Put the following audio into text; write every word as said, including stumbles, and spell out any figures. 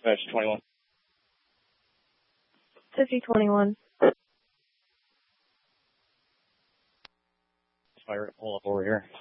Dispatch twenty-one. fifty twenty-one. Fire to pull up over here.